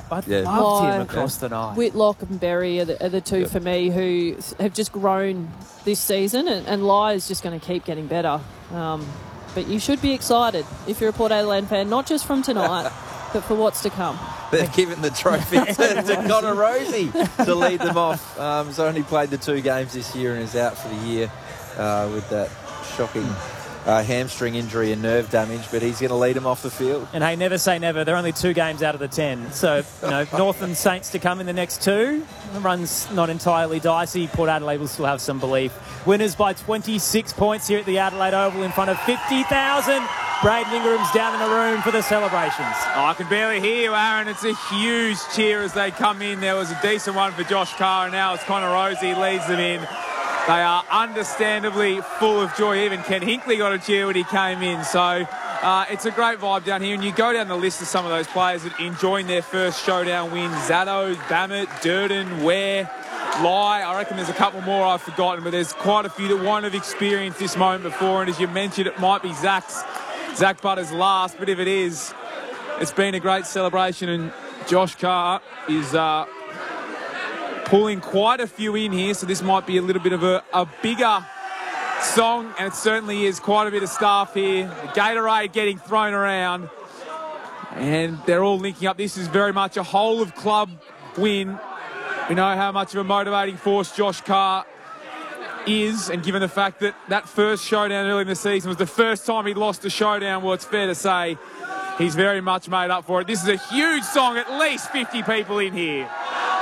I loved him across the night. Whitlock and Berry are the two for me who have just grown this season, and Lai is just going to keep getting better. But you should be excited if you're a Port Adelaide fan, not just from tonight, but for what's to come. They're giving the trophy to Connor Rosie to lead them off. He's only played the 2 games this year and is out for the year with that shocking hamstring injury and nerve damage, but he's going to lead them off the field. And hey, never say never. They're only 2 games out of the 10. So, North and Saints to come in the next 2. The run's not entirely dicey. Port Adelaide will still have some belief. Winners by 26 points here at the Adelaide Oval in front of 50,000. Braden Ingram's down in the room for the celebrations. Oh, I can barely hear you, Aaron. It's a huge cheer as they come in. There was a decent one for Josh Carr, and now it's Connor Rosie leads them in. They are understandably full of joy. Even Ken Hinkley got a cheer when he came in. So it's a great vibe down here. And you go down the list of some of those players that enjoying their first showdown win. Zatto, Bammett, Durden, Ware, Lai. I reckon there's a couple more I've forgotten, but there's quite a few that won't have experienced this moment before. And as you mentioned, it might be Zach Butter's last, but if it is, it's been a great celebration. And Josh Carr is pulling quite a few in here, so this might be a little bit of a bigger song, and it certainly is. Quite a bit of staff here. The Gatorade getting thrown around, and they're all linking up. This is very much a whole of club win. We know how much of a motivating force Josh Carr is, and given the fact that that first showdown early in the season was the first time he'd lost a showdown, well, it's fair to say he's very much made up for it. This is a huge song, at least 50 people in here.